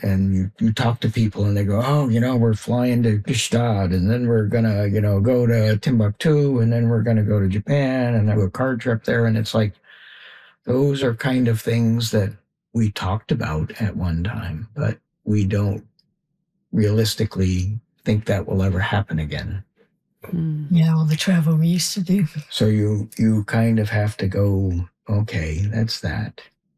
and you talk to people and they go, oh, we're flying to Gstaad and then we're going to, go to Timbuktu and then we're going to go to Japan and have a car trip there. And it's like, those are kind of things that we talked about at one time, but we don't realistically think that will ever happen again. Yeah, all the travel we used to do. So you kind of have to go, okay, that's that.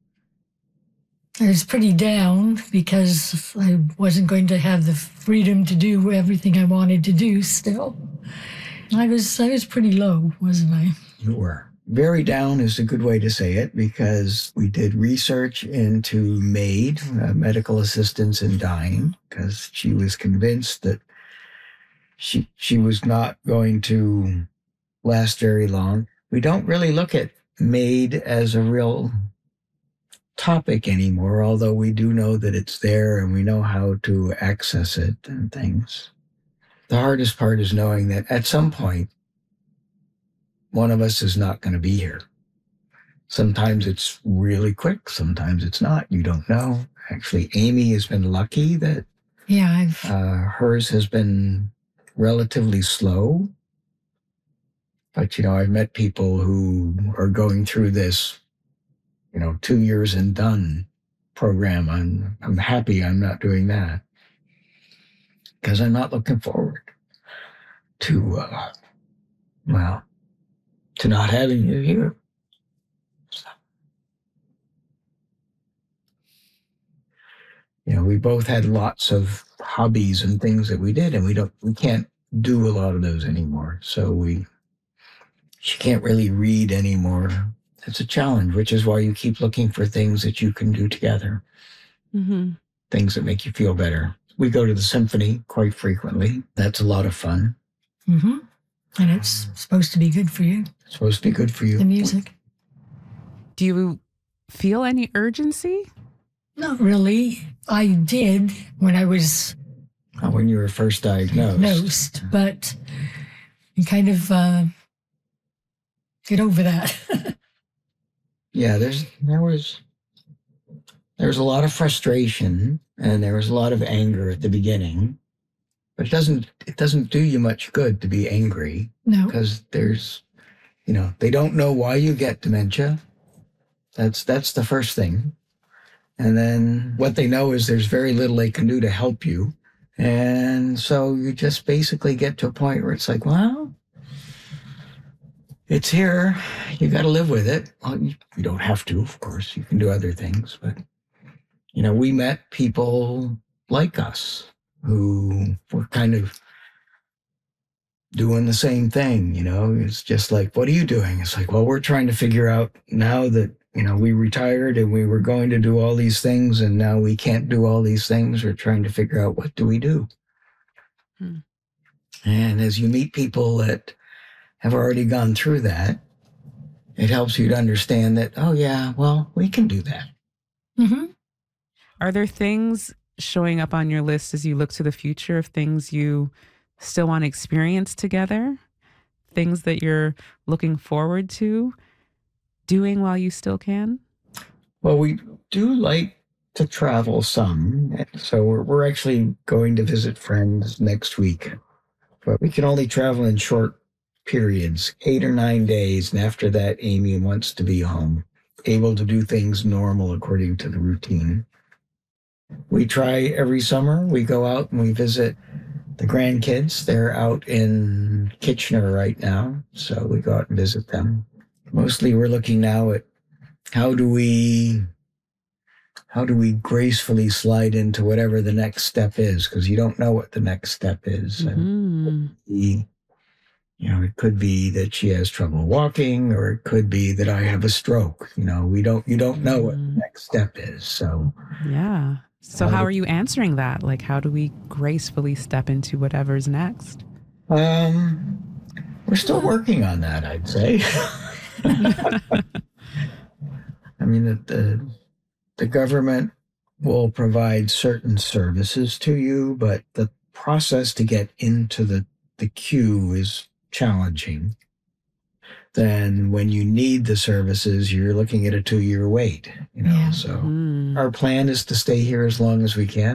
I was pretty down because I wasn't going to have the freedom to do everything I wanted to do still. I was pretty low, wasn't I? You were. Very down is a good way to say it, because we did research into MAID, medical assistance in dying, because she was convinced that she was not going to last very long. We don't really look at MAID as a real topic anymore, although we do know that it's there and we know how to access it and things. The hardest part is knowing that at some point, one of us is not going to be here. Sometimes it's really quick. Sometimes it's not. You don't know. Actually, Amy has been lucky that hers has been relatively slow. But, I've met people who are going through this, 2 years and done program. I'm happy I'm not doing that, because I'm not looking forward to, to not having you here. So, we both had lots of hobbies and things that we did, and we can't do a lot of those anymore. So she can't really read anymore. It's a challenge, which is why you keep looking for things that you can do together. Mm-hmm. Things that make you feel better. We go to the symphony quite frequently. That's a lot of fun. Mm-hmm. And it's supposed to be good for you. It's supposed to be good for you. The music. Do you feel any urgency? Not really. I did when I was... when you were first diagnosed. But you kind of get over that. Yeah, there was a lot of frustration and there was a lot of anger at the beginning. But it doesn't do you much good to be angry. No. Because there's, they don't know why you get dementia. That's the first thing. And then what they know is there's very little they can do to help you. And so you just basically get to a point where it's like, well, it's here. You got to live with it. Well, you don't have to, of course. You can do other things. But, we met people like us who were kind of doing the same thing, It's just like, what are you doing? It's like, well, we're trying to figure out now that, we retired and we were going to do all these things and now we can't do all these things. We're trying to figure out, what do we do? And as you meet people that have already gone through that, it helps you to understand that, oh yeah, well, we can do that. Mm-hmm. Are there things showing up on your list as you look to the future of things you still want to experience together? Things that you're looking forward to doing while you still can? Well, we do like to travel some. So we're actually going to visit friends next week. But we can only travel in short periods, 8 or 9 days. And after that, Amy wants to be home, able to do things normal according to the routine. We try every summer. We go out and we visit the grandkids. They're out in Kitchener right now. So we go out and visit them. Mostly we're looking now at how do we gracefully slide into whatever the next step is, because you don't know what the next step is. Mm-hmm. And it could be that she has trouble walking, or it could be that I have a stroke. You don't know what the next step is. So yeah. So how are you answering that? Like, how do we gracefully step into whatever's next? We're still working on that, I'd say. I mean, the government will provide certain services to you, but the process to get into the queue is challenging. Then when you need the services, you're looking at a 2-year wait, Yeah. So our plan is to stay here as long as we can.